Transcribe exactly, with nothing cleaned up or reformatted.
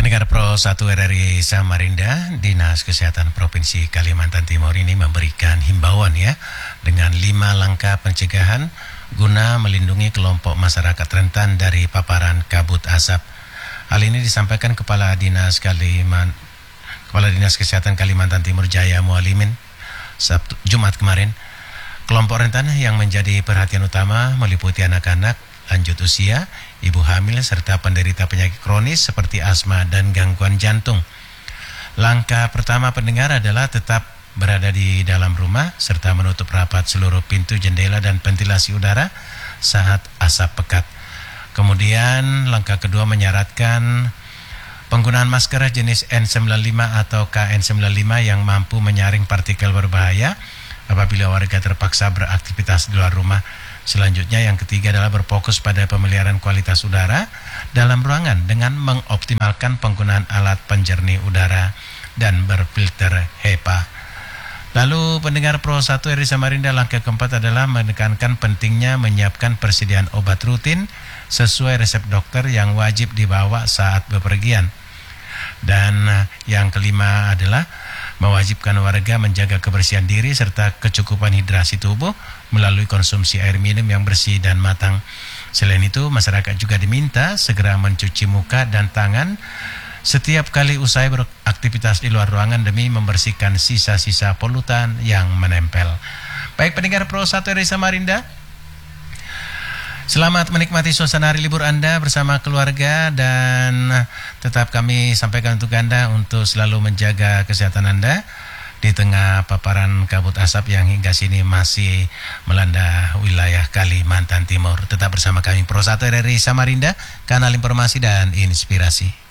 Pendengar Pro satu R R I Samarinda, Dinas Kesehatan Provinsi Kalimantan Timur ini memberikan himbauan ya dengan lima langkah pencegahan guna melindungi kelompok masyarakat rentan dari paparan kabut asap. Hal ini disampaikan Kepala Dinas Kaliman, Kepala Dinas Kesehatan Kalimantan Timur Jaya Mualimin Sabtu, Jumat kemarin. Kelompok rentan yang menjadi perhatian utama meliputi anak-anak, lanjut usia, ibu hamil, serta penderita penyakit kronis seperti asma dan gangguan jantung. Langkah pertama pendengar adalah tetap berada di dalam rumah serta menutup rapat seluruh pintu, jendela, dan ventilasi udara saat asap pekat. Kemudian langkah kedua menyaratkan penggunaan masker jenis N sembilan puluh lima atau K N sembilan puluh lima yang mampu menyaring partikel berbahaya apabila warga terpaksa beraktivitas di luar rumah. Selanjutnya yang ketiga adalah berfokus pada pemeliharaan kualitas udara dalam ruangan dengan mengoptimalkan penggunaan alat penjernih udara dan berfilter HEPA. Lalu pendengar Pro satu R R I Samarinda, langkah keempat adalah menekankan pentingnya menyiapkan persediaan obat rutin sesuai resep dokter yang wajib dibawa saat bepergian. Dan yang kelima adalah mewajibkan warga menjaga kebersihan diri serta kecukupan hidrasi tubuh melalui konsumsi air minum yang bersih dan matang. Selain itu, masyarakat juga diminta segera mencuci muka dan tangan setiap kali usai beraktivitas di luar ruangan demi membersihkan sisa-sisa polutan yang menempel. Baik pendengar Pro satu R R I Samarinda, selamat menikmati suasana hari libur Anda bersama keluarga, dan tetap kami sampaikan untuk Anda untuk selalu menjaga kesehatan Anda di tengah paparan kabut asap yang hingga sini masih melanda wilayah Kalimantan Timur. Tetap bersama kami Pro satu R R I Samarinda, kanal informasi dan inspirasi.